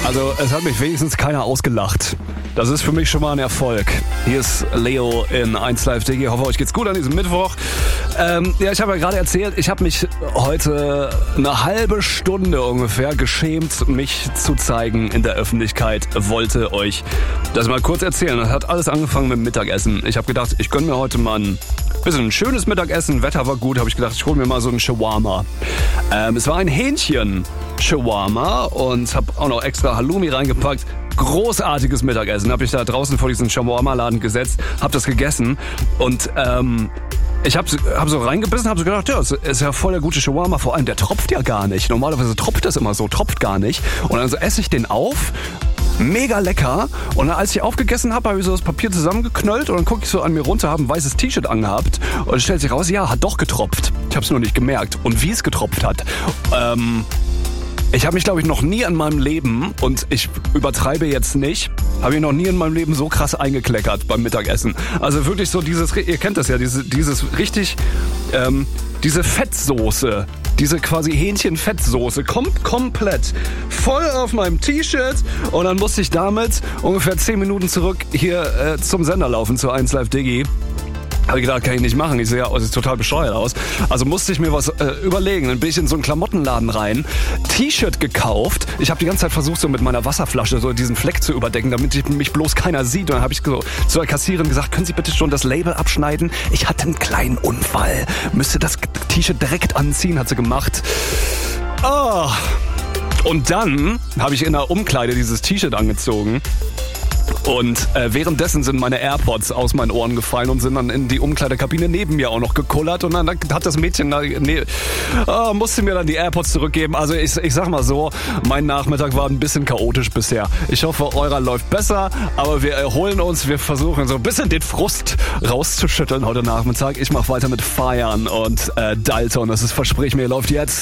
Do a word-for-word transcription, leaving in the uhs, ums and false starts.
Also es hat mich wenigstens keiner ausgelacht. Das ist für mich schon mal ein Erfolg. Hier ist Leo in eins Live Diggi. Ich hoffe, euch geht's gut an diesem Mittwoch. Ähm, ja, ich habe ja gerade erzählt, ich habe mich heute eine halbe Stunde ungefähr geschämt, mich zu zeigen in der Öffentlichkeit. Wollte euch das mal kurz erzählen. Das hat alles angefangen mit dem Mittagessen. Ich habe gedacht, ich gönne mir heute mal ein bisschen ein schönes Mittagessen. Wetter war gut, habe ich gedacht, ich hole mir mal so einen Shawarma. Ähm, es war ein Hähnchen-Shawarma und habe auch noch extra Halloumi reingepackt. Großartiges Mittagessen. Habe ich da draußen vor diesen Shawarma-Laden gesetzt, habe das gegessen und ähm, ich habe hab so reingebissen, habe so gedacht, ja, das ist ja voll der gute Shawarma. Vor allem, der tropft ja gar nicht. Normalerweise tropft das immer so, tropft gar nicht. Und dann so esse ich den auf. Mega lecker. Und dann, als ich aufgegessen habe, habe ich so das Papier zusammengeknüllt und dann gucke ich so an mir runter, habe ein weißes T-Shirt angehabt und es stellt sich raus, ja, hat doch getropft. Ich habe es nur nicht gemerkt. Und wie es getropft hat. Ähm, ich habe mich, glaube ich, noch nie in meinem Leben, und ich übertreibe jetzt nicht, habe ich noch nie in meinem Leben so krass eingekleckert beim Mittagessen. Also wirklich so dieses, ihr kennt das ja, diese, dieses richtig, ähm, diese Fettsoße. Diese quasi Hähnchenfettsoße kommt komplett voll auf meinem T-Shirt und dann musste ich damit ungefähr zehn Minuten zurück hier äh, zum Sender laufen, zu eins Live Diggi. Habe ich gedacht, kann ich nicht machen. Ich sehe ja, es sieht total bescheuert aus. Also musste ich mir was äh, überlegen. Dann bin ich in so einen Klamottenladen rein, T-Shirt gekauft. Ich habe die ganze Zeit versucht, so mit meiner Wasserflasche so diesen Fleck zu überdecken, damit ich, mich bloß keiner sieht. Und dann habe ich so zu der Kassiererin gesagt, können Sie bitte schon das Label abschneiden? Ich hatte einen kleinen Unfall. Müsste das T-Shirt direkt anziehen, hat sie gemacht. Oh. Und dann habe ich in der Umkleide dieses T-Shirt angezogen. Und äh, währenddessen sind meine AirPods aus meinen Ohren gefallen und sind dann in die Umkleidekabine neben mir auch noch gekullert. Und dann hat das Mädchen, da, nee, oh, musste mir dann die AirPods zurückgeben. Also ich, ich sag mal so, mein Nachmittag war ein bisschen chaotisch bisher. Ich hoffe, eurer läuft besser, aber wir erholen uns. Wir versuchen so ein bisschen den Frust rauszuschütteln heute Nachmittag. Ich mache weiter mit Feiern und äh, Dalton. Das ist, versprich mir, läuft jetzt.